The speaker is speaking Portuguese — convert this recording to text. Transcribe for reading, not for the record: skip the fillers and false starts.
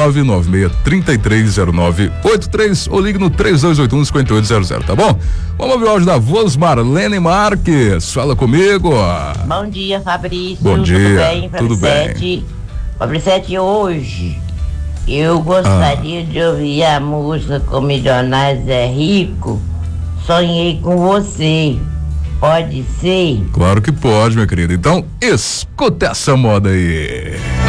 996330983 ou ligue no 3281-5800, tá bom? Vamos ouvir o áudio da voz Marlene Marques. Fala comigo. Bom dia, Fabrício. Bom dia. Tudo bem, Fabrício, hoje eu gostaria de ouvir a música Com Milionários é Rico, Sonhei com Você. Pode ser? Claro que pode, minha querida. Então, escuta essa moda aí.